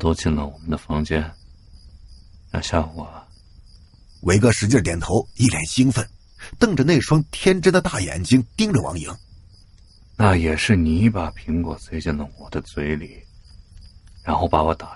偷进了我们的房间，要吓唬我？ 伟哥使劲点头，一脸兴奋，瞪着那双天真的大眼睛盯着王莹。 那也是你把苹果塞进了我的嘴里，然后把我打